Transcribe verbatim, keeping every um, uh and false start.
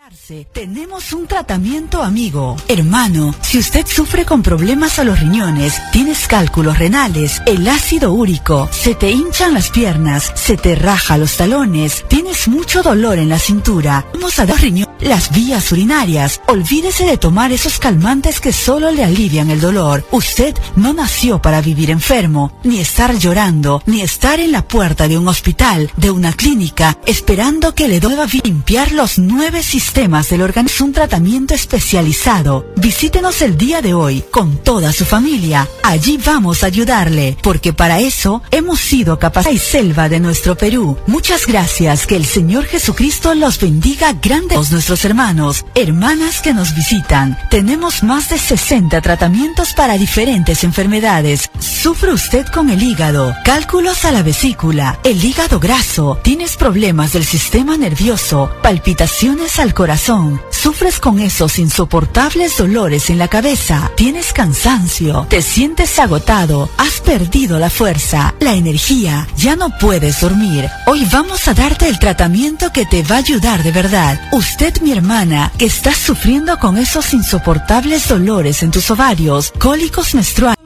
Tenemos un tratamiento amigo. Hermano, si usted sufre con problemas a los riñones, tienes cálculos renales, el ácido úrico, se te hinchan las piernas, se te raja los talones, tienes mucho dolor en la cintura, vamos a dar riñón, las vías urinarias, olvídese de tomar esos calmantes que solo le alivian el dolor. Usted no nació para vivir enfermo, ni estar llorando, ni estar en la puerta de un hospital, de una clínica, esperando que le deba limpiar los nueve sistemas del organismo. Un tratamiento especializado. Visítenos el día de hoy con toda su familia. Allí vamos a ayudarle, porque para eso hemos sido capaces. Selva de nuestro Perú. Muchas gracias. Que el Señor Jesucristo los bendiga grandes. Nuestros hermanos, hermanas que nos visitan. Tenemos más de sesenta tratamientos para diferentes enfermedades. ¿Sufre usted con el hígado, cálculos a la vesícula, el hígado graso? ¿Tienes problemas del sistema nervioso, palpitaciones al corazón? ¿Sufres con esos insoportables dolores en la cabeza? ¿Tienes cansancio? ¿Te sientes agotado? ¿Has perdido la fuerza, la energía? ¿Ya no puedes dormir? Hoy vamos a darte el tratamiento que te va a ayudar de verdad. Usted, mi hermana, que estás sufriendo con esos insoportables dolores en tus ovarios, cólicos menstruales.